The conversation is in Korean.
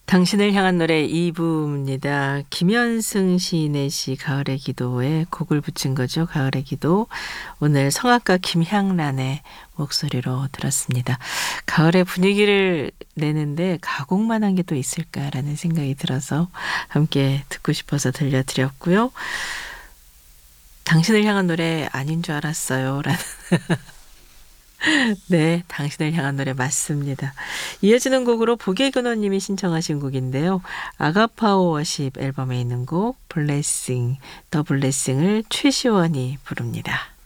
당신을 향한 노래 2부입니다. 김현승 시인의 시 가을의 기도에 곡을 붙인 거죠. 가을의 기도. 오늘 성악가 김향란의 목소리로 들었습니다. 가을의 분위기를 내는데 가곡만 한 게 또 있을까라는 생각이 들어서 함께 듣고 싶어서 들려드렸고요. 당신을 향한 노래 아닌 줄 알았어요. 라는 네, 당신을 향한 노래 맞습니다. 이어지는 곡으로 보계근원님이 신청하신 곡인데요. 아가파워 워십 앨범에 있는 곡 블레싱, 더 블레싱을 최시원이 부릅니다.